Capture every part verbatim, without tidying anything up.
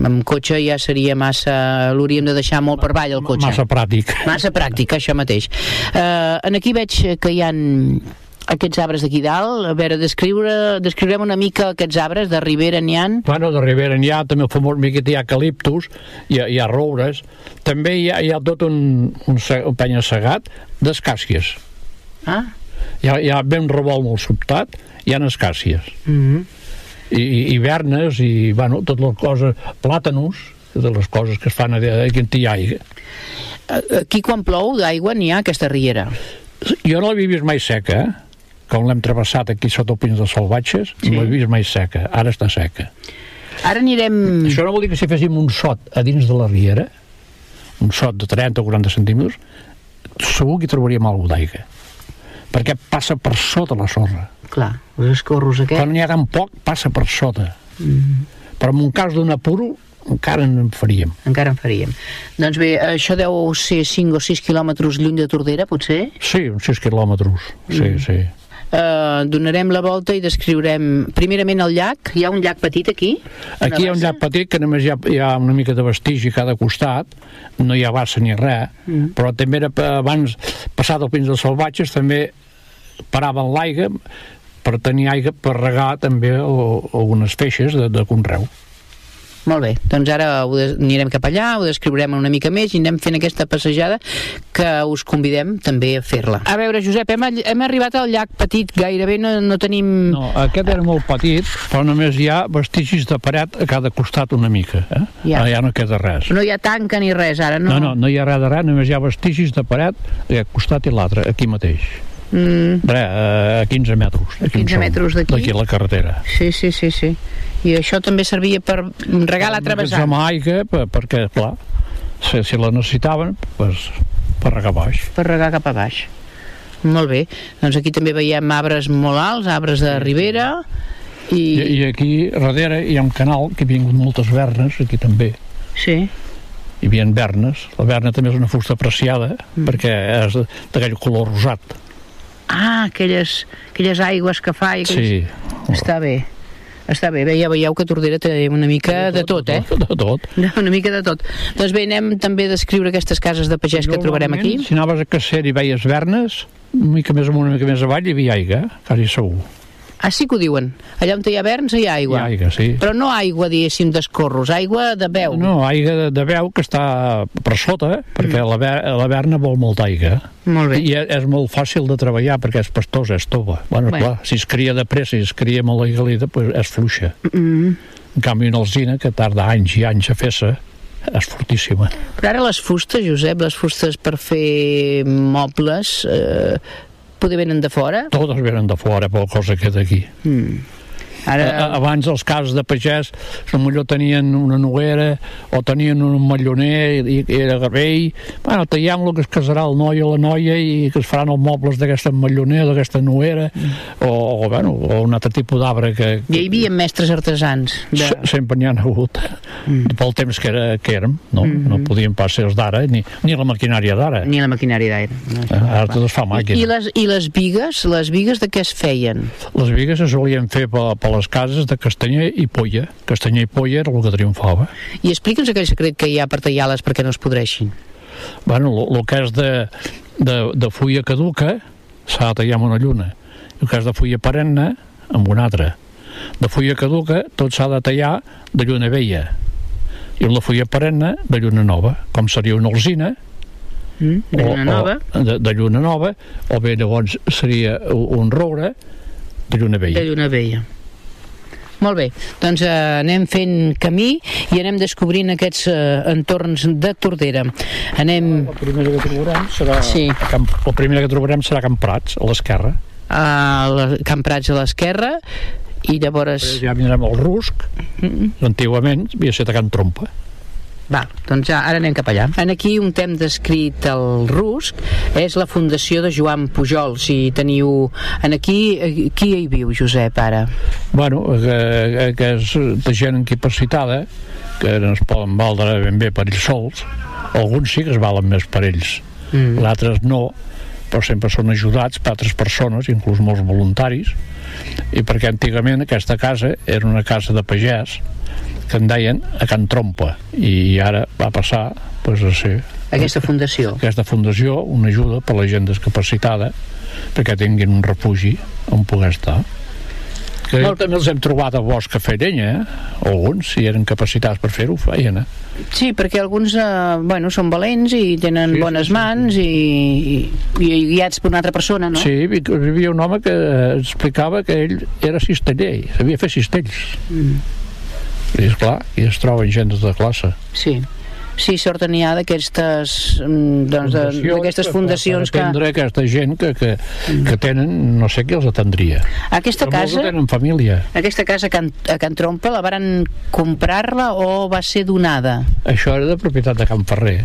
amb cotxe ja seria massa, l'hauríem de deixar molt per avall el cotxe. Massa pràctic. Massa pràctic, això mateix. Uh, en aquí veig que hi ha aquests arbres d'aquí dalt. A veure, descriure, descriurem una mica aquests arbres, de ribera n'hi ha. Bueno, de ribera n'hi ha, també el famós miquet hi ha eucaliptus, hi ha, hi ha roures, també hi ha, hi ha tot un, un, un penya-segat d'escàcies. Ah? Hi ha, hi ha ben revolt molt sobtat, hi ha escàcies. Mm-hmm. I, i, i vernes, i, bueno, totes les coses, plàtanos, de les coses que es fan aquí en hi ha aigua. Aquí quan plou d'aigua n'hi ha aquesta riera. Jo no l'havia vist mai seca, eh? Com l'hem travessat aquí sota el Pins dels Salvatges, sí. No l'he vist mai seca, ara està seca. Ara anirem... Això no vol dir que si féssim un sot a dins de la riera, un sot de trenta o quaranta centímetres, segur que hi trobaríem alguna d'aigua, perquè passa per sota la sorra. Clar, els escorros aquests... Quan n'hi ha tan poc, passa per sota. Mm. Però en un cas d'un apuro, encara en faríem. Encara en faríem. Doncs bé, això deu ser cinc o sis quilòmetres lluny de Tordera, potser? Sí, uns sis quilòmetres, sí, mm. sí. Uh, donarem la volta i descriurem primerament el llac. Hi ha un llac petit aquí? Aquí hi ha un llac petit que només hi ha, hi ha una mica de vestigi a cada costat, no hi ha bassa ni res, mm. però també era abans, passat el Pins dels Salvatges, també paraven l'aigua per tenir aigua per regar també algunes feixes de, de conreu. Molt bé, doncs ara ho de, anirem cap allà, ho descriurem una mica més i anem fent aquesta passejada que us convidem també a fer-la. A veure, Josep, hem, hem arribat al llac petit, gairebé no, no tenim... No, aquest era molt petit, però només hi ha vestigis de paret a cada costat una mica, eh? Ja, ja no queda res. No hi ha tanca ni res ara, no? No, no, no hi ha res de res, només hi ha vestigis de paret a aquest costat i l'altre, aquí mateix. Mm. Re, a quinze metres. A quinze metres d'aquí? D'aquí a la carretera. Sí, sí, sí, sí. I això també servia per regar l'altre vessant? Amb aigua, perquè, clar, si, si la necessitaven, pues, per regar baix. Per regar cap a baix. Molt bé. Doncs aquí també veiem arbres molt alts, arbres de ribera. I, I, i aquí, darrere, hi ha un canal que ha vingut moltes vernes, aquí també. Sí. Hi havia vernes. La verna també és una fusta apreciada, mm. perquè és d'aquell color rosat. Ah, aquelles, aquelles aigües que fa i aquells... Sí. Està bé. Està bé, bé, ja veieu que Tordera té una mica de tot, eh? De tot. Una mica de tot. Doncs bé, anem també a descriure aquestes cases de pagès que trobarem aquí. Si anaves a Cacer i veies vernes, una mica més amunt, una mica més avall, hi havia aigua, quasi segur. Ah, sí que ho diuen. Allà on hi ha verns hi ha aigua. Hi ha aigua, sí. Però no aigua, diguéssim, d'escorros, aigua de veu. No, aigua de, de veu que està per sota, eh? Perquè mm. la, la verna vol molta aigua. Molt bé. I és molt fàcil de treballar perquè és pastosa, és tova. Bueno, bueno. Clar, si es cria de pressa i es cria molt la galida, pues és fluixa. Mm. En canvi, una alzina, que tarda anys i anys a fer-se, és fortíssima. Però ara les fustes, Josep, les fustes per fer mobles... Eh, poder venen de fora? Totes venen de fora, per cosa que d'aquí. Mm. Ara... Abans els casos de pagès potser tenien una noguera o tenien un malloner i, i era garbell. Bueno, tallem el que es casarà el noi o la noia i que es faran els mobles d'aquesta malloner o d'aquesta noguera mm. o, o, bueno, o un altre tipus d'arbre que, que... Hi havia mestres artesans de... sempre n'hi ha hagut mm. pel temps que, era, que érem no, mm-hmm. no podien pas ser els d'ara ni, ni la maquinària d'ara ni la maquinària d'ara no, ara tot es fa màquina. I, i, les, i les bigues les bigues de què es feien? Les bigues es solien fer per, per les cases de castanyer i polla. Castanyer i polla era el que triomfava. I explica'ns aquell secret que hi ha per tallar-les perquè no es podreixin. Bueno, el que és de, de, de fulla caduca s'ha de tallar amb una lluna. El que és de fulla perenne amb una altra. De fulla caduca tot s'ha de tallar de lluna vella. I la fulla perenne de lluna nova, com seria una alzina mm, de lluna o, nova o, de, de lluna nova, o bé llavors seria un roure de lluna vella. De lluna vella. Molt bé, doncs eh, anem fent camí i anem descobrint aquests eh, entorns de Tordera. Anem... La primera que trobarem serà... Sí. Camp... La primera que trobarem serà Camp Prats, a l'esquerra. A Camp Prats a l'esquerra i llavors... Ja vindrem al Rusc, mm-hmm. antigament havia estat a Can Trompa. Va, doncs ja, ara anem cap allà. En aquí un tem descrit el Rusc és la fundació de Joan Pujol. Si teniu... En aquí, qui hi viu, Josep, ara? Bueno, que, que és de gent incapacitada, que no es poden valdre ben bé per ells sols. Alguns sí que es valen més per ells. Mm. L'altres no, però sempre són ajudats per altres persones, inclús molts voluntaris, i perquè antigament aquesta casa era una casa de pagès que en deien a Can Trompa, i ara va passar pues, a ser aquesta fundació. Aquesta fundació, una ajuda per la gent discapacitada perquè tinguin un refugi on poder estar. Que Molt... també els hem trobat a bosc a fer llenya, eh? Alguns, si eren capacitats per fer-ho, feien, eh? Sí, perquè alguns eh, bueno, són valents i tenen sí, bones sí, sí, mans sí. I, i guiats per una altra persona, no? Sí, hi havia un home que explicava que ell era cisteller, sabia fer cistells. Mm. I esclar, i es troben gent de classe. Sí. Sí, sort n'hi ha d'aquestes doncs, d'aquestes fundacions que... atendre aquesta gent que, que, que tenen, no sé qui els atendria. Aquesta però casa... tenen família. Aquesta casa a Can, a Can Trompa la varen comprar-la o va ser donada? Això era de propietat de Can Ferrer.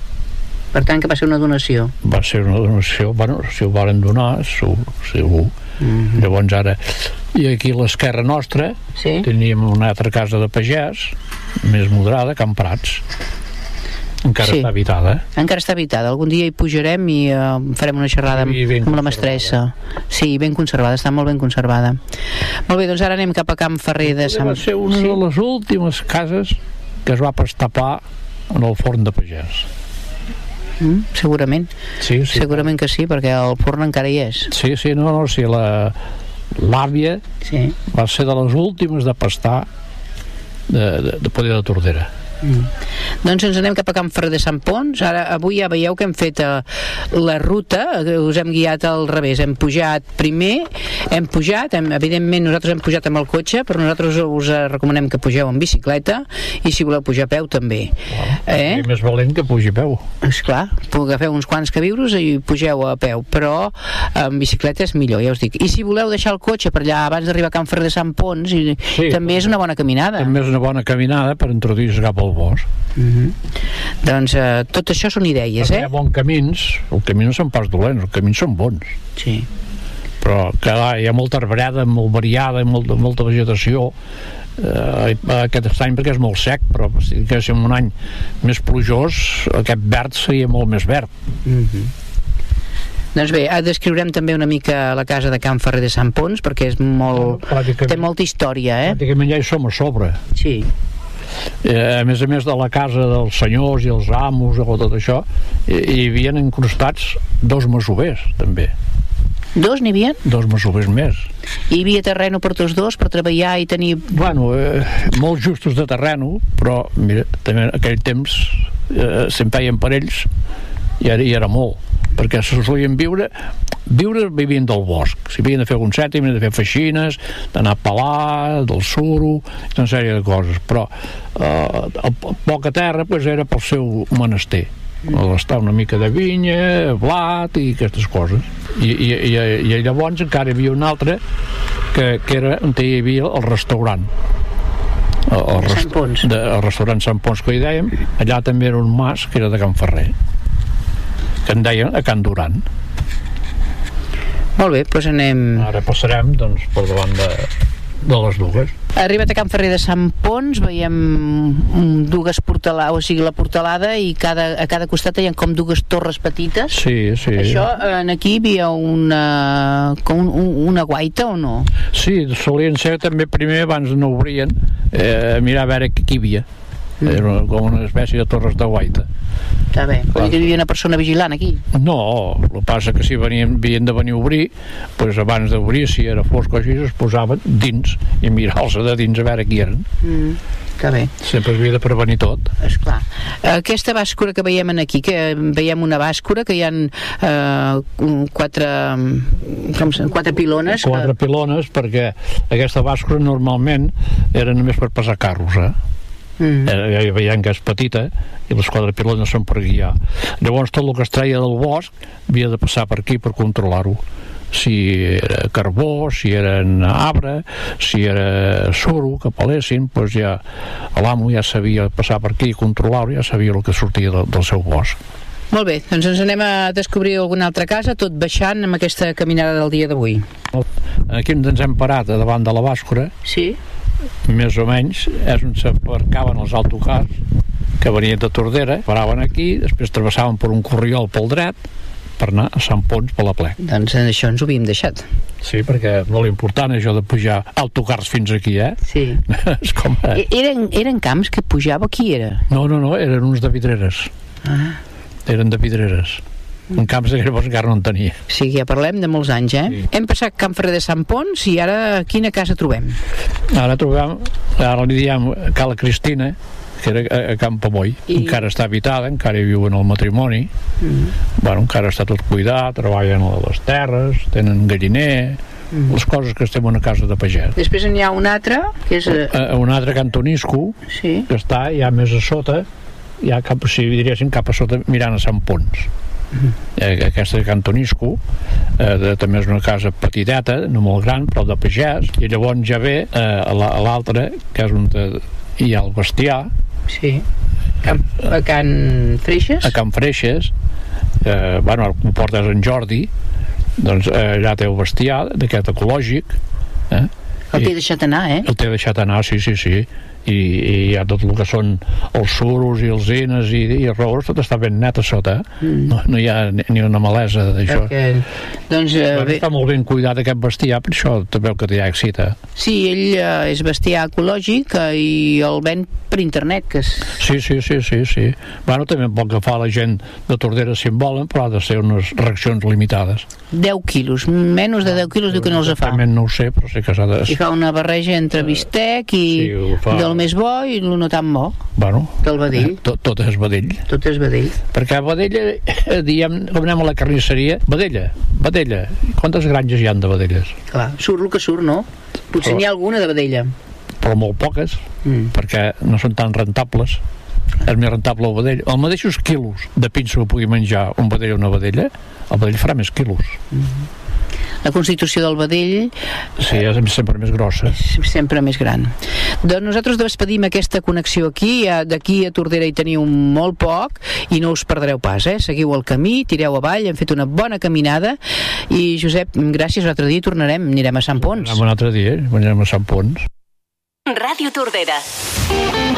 Per tant, que va ser una donació? Va ser una donació, bueno, si ho varen donar, segur. Mm-hmm. Llavors ara, i aquí a l'esquerra nostra, sí? Teníem una altra casa de pagès, més moderada, Can Prats. Encara sí. Està habitada. Encara està habitada. Algun dia hi pujarem i uh, farem una xerrada amb, amb la mestressa. Sí, ben conservada, està molt ben conservada. Molt bé, doncs ara anem cap a Can Ferrer de Sant... Va ser una sí? de les últimes cases que es va pastapar en el forn de pagès. Mm, segurament. Sí, sí. Segurament que sí, perquè el forn encara hi és. Sí, sí, no, no, sí, la l'àvia sí. Va ser de les últimes de pastar de, de, de poder de Tordera. Mm. Doncs ens anem cap a Can Ferrer de Sant Ponç. Ara, avui ja veieu que hem fet uh, la ruta, que us hem guiat al revés. Hem pujat primer, hem pujat, hem, evidentment nosaltres hem pujat amb el cotxe, però nosaltres us recomanem que pugeu en bicicleta i si voleu pujar a peu també. Oh, eh? Més valent que pugi a peu. Esclar, agafeu uns quants queviures i pugeu a peu, però en bicicleta és millor, ja us dic. I si voleu deixar el cotxe per allà abans d'arribar a Can Ferrer de Sant Ponç, i, sí, també és una bona caminada. També és una bona caminada per introduir-se cap al bosc. Mm-hmm. Doncs uh, tot això són idees, perquè eh? hi ha bons camins, els camins no són pas dolents, els camins són bons. Sí. Però que hi ha molta arbreda, molt variada, molta, molta vegetació. Uh, aquest any perquè és molt sec, però si diguéssim un any més plujós, aquest verd seria molt més verd. Mm-hmm. Doncs bé, descriurem també una mica la casa de Can Ferrer de Sant Ponç, perquè és molt... té molta història, eh? Pràcticament ja hi som a sobre. Sí. Eh, a més a més de la casa dels senyors i els amos o tot això, hi, hi havia incrustats dos masovers també. Dos n'hi havia? Dos masovers més. Hi havia terreno per tots dos per treballar i tenir... Bueno, eh, molt justos de terreno, però mira, també en aquell temps eh, se'n feien per ells i ara hi era molt, perquè se solien viure viure vivint del bosc. Si havien de fer un cèntim, havien de fer feixines, d'anar a pelar, del suro, una sèrie de coses, però eh, el poca terra pues, era pel seu menester. Mm. Estar una mica de vinya, blat i aquestes coses. I, i, i, i llavors encara hi havia un altre que, que era on hi havia el restaurant. El, el, rest, Sant Ponç. De, el restaurant Sant Ponç que hi dèiem, allà també era un mas que era de Can Ferrer, que en deien a Can Duran. Molt bé, doncs anem... Ara passarem doncs, per davant de, de les dues. Arribat a Can Ferrer de Sant Ponç veiem dues portalades, o sigui la portalada, i cada, a cada costat hi ha com dues torres petites. Sí, sí. Això, en aquí hi havia una, com un, una guaita o no? Sí, solien ser també primer, abans no obrien, eh, mirar a veure què hi havia. Mm. Era com una espècie de torres de guaita. Està bé, vol dir que hi havia una persona vigilant aquí? No, el que passa que si venien, havien de venir a obrir, doncs abans d'obrir, si era fosc o així, es posaven dins i mirar-los de dins a veure qui eren. Mm, està bé. Sempre havia de prevenir tot. Esclar. Aquesta bàscula que veiem aquí, que veiem una bàscula que hi ha eh, quatre, com se, quatre pilones. Quatre que... pilones, perquè aquesta bàscula normalment era només per passar carros, eh? Mm. Ja veiem que és petita i les quatre pilones són per guiar. Llavors tot el que es treia del bosc havia de passar per aquí per controlar-ho, si era carbó, si era arbre, si era suro que pelessin, doncs ja l'amo ja sabia passar per aquí i controlar-ho, ja sabia el que sortia del, del seu bosc. Molt bé, doncs ens anem a descobrir alguna altra casa, tot baixant amb aquesta caminada del dia d'avui. Aquí ens hem parat davant de la bàscula. Sí. Més o menys és on s'aparcaven els autocars que venien de Tordera, paraven aquí, després travessaven per un corriol pel dret per anar a Sant Ponç per la plec. Doncs això ens ho havíem deixat. Sí, perquè molt important això de pujar autocars fins aquí, eh? Sí. És com... Eh? Eren, eren camps que pujava, qui era? No, no, no, eren uns de Vidreres. Ah. Eren de Vidreres. En camps de llavors encara no en tenia. Sí, ja parlem de molts anys, eh? Sí. Hem passat Can Ferrer de Sant Ponç i ara quina casa trobem? Ara trobem, ara li diem Cala Cristina, que era a Can Pomoll. I... encara està habitada, encara hi viuen el matrimoni. Mm. Bueno, encara està tot cuidat, treballen a les terres, tenen galliner, mm. les coses que estem en una casa de pagès. Després n'hi ha un altre, que és... A, un altre Cantonisco, sí. Que està ja més a sota, ja cap, si diríem cap a sota, mirant a Sant Ponç. Mm-hmm. Aquesta de Cantonisco, eh, de, també és una casa petiteta, no molt gran, però de pagès, i llavors ja ve eh, a l'altra, que és on hi ha el bestiar. Sí. Can, a Can Freixes? A Can Freixes, eh, bueno, el portes en Jordi, doncs eh, allà té el bestiar d'aquest ecològic, eh? El té deixat anar, eh? El té deixat anar, sí, sí, sí. I, i hi ha tot el que són els suros i els ines i, i els roures, tot està ben net a sota, eh? mm. no, no hi ha ni, ni una malesa d'això. Perquè, doncs, eh, bé... està molt ben cuidat aquest bestiar, per això també que té èxit, eh? Sí, ell eh, és bestiar ecològic eh, i el ven per internet, que és... Sí, sí, sí, sí, sí. Bueno, també pot agafar la gent de Tordera si en volen, però ha de ser unes reaccions limitades. deu quilos, menys de deu quilos diu que no els fa. També no ho sé, però sí que s'ha de... I fa una barreja entre bistec i sí, fa... del més bo i el no tan bo. Bueno, del vedell. Tot, tot és vedell. Tot és vedell. Perquè a vedella, eh, diem, com anem a la carnisseria, vedella, vedella. Quantes granges hi ha de vedelles? Clar, surt el que surt, no? Potser n'hi ha alguna de vedella. Però molt poques, mm. perquè no són tan rentables. És més rentable el vedell. Els mateixos quilos de pinso que pugui menjar un vedell o una vedella, el vedell farà més quilos. Mm. La constitució del vedell... Sí, és sempre més grossa. És sempre més gran. Doncs nosaltres despedim aquesta connexió aquí. D'aquí a Tordera hi teniu molt poc i no us perdreu pas, eh? Seguiu el camí, tireu avall, hem fet una bona caminada i, Josep, gràcies, un altre dia tornarem, anirem a Sant Ponç. Un altre dia, anirem a Sant Ponç. Ràdio Tordera.